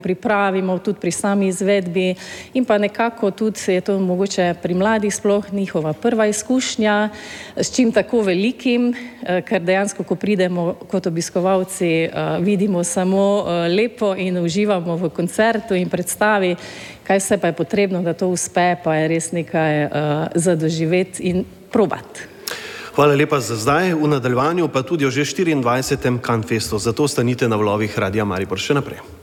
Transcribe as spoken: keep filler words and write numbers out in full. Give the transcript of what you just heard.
pripravimo tudi pri sami izvedbi in pa nekako tudi je to mogoče pri mladih sploh njihova prva izkušnja s čim tako velikim, ker dejansko, ko pridemo kot obiskovalci, vidimo samo lepo in uživamo v koncertu in predstavi, kaj vse pa je potrebno, da to uspe, pa je res nekaj za doživeti in probati. Hvala lepa za zdaj, v nadaljevanju pa tudi o že štiriindvajsetem Canfestu, zato ostanite na valovih Radia Maribor še naprej.